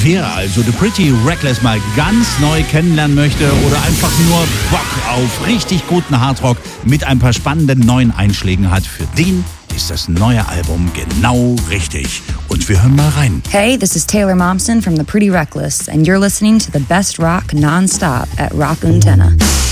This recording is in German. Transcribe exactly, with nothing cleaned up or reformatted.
Wer also The Pretty Reckless mal ganz neu kennenlernen möchte oder einfach nur Bock auf richtig guten Hardrock mit ein paar spannenden neuen Einschlägen hat, für den ist das neue Album genau richtig. Und wir hören mal rein. Hey, this is Taylor Momsen from The Pretty Reckless, and you're listening to the best rock non-stop at Rock Antena.